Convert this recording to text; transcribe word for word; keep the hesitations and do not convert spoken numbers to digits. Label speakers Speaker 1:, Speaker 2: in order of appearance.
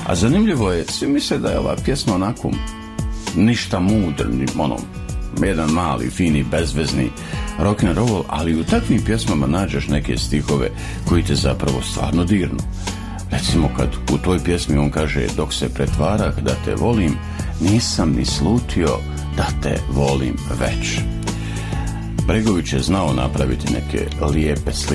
Speaker 1: A zanimljivo je, svi misle da je ova pjesma onako ništa mudr, ono, jedan mali, fini, bezvezni rock and roll, ali u takvim pjesmama nađeš neke stihove koji te zapravo stvarno dirnu. Recimo kad u toj pjesmi on kaže: dok se pretvarah da te volim, nisam ni slutio da te volim već. Bregović je znao napraviti neke lijepe slike